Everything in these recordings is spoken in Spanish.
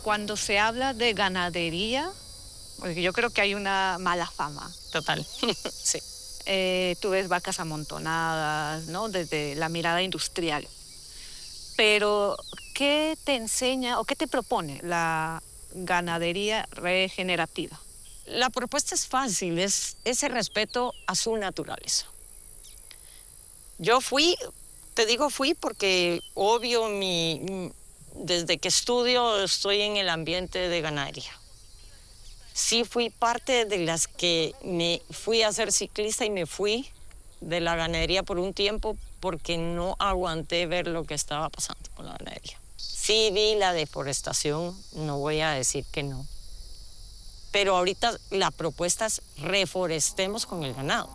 cuando se habla de ganadería, porque yo creo que hay una mala fama. Total, sí. Tú ves vacas amontonadas, ¿no? Desde la mirada industrial. Pero, ¿qué te enseña o qué te propone la ganadería regenerativa? La propuesta es fácil, es ese respeto a su naturaleza. Yo te digo fui porque obvio desde que estudio estoy en el ambiente de ganadería. Sí fui parte de las que me fui a ser ciclista y me fui de la ganadería por un tiempo porque no aguanté ver lo que estaba pasando con la ganadería. Sí vi la deforestación, no voy a decir que no. Pero ahorita la propuesta es reforestemos con el ganado.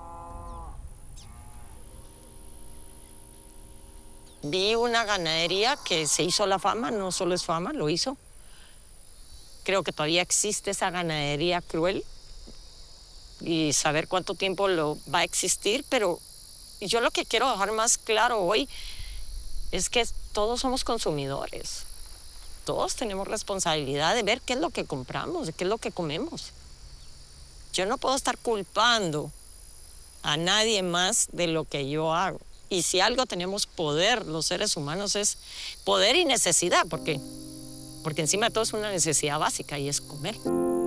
Vi una ganadería que se hizo la fama, no solo es fama, lo hizo. Creo que todavía existe esa ganadería cruel y saber cuánto tiempo lo va a existir, pero yo lo que quiero dejar más claro hoy es que todos somos consumidores. Todos tenemos responsabilidad de ver qué es lo que compramos, qué es lo que comemos. Yo no puedo estar culpando a nadie más de lo que yo hago. Y si algo tenemos poder, los seres humanos, es poder y necesidad, porque encima de todo es una necesidad básica y es comer.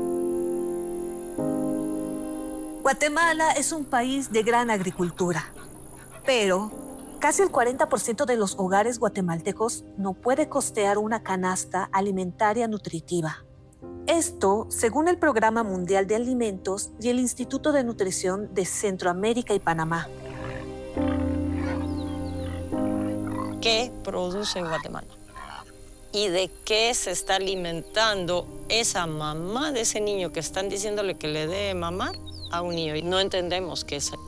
Guatemala es un país de gran agricultura, pero casi el 40% de los hogares guatemaltecos no puede costear una canasta alimentaria nutritiva. Esto, según el Programa Mundial de Alimentos y el Instituto de Nutrición de Centroamérica y Panamá. ¿Qué produce Guatemala? ¿Y de qué se está alimentando esa mamá de ese niño que están diciéndole que le dé mamar a un niño? Y no entendemos que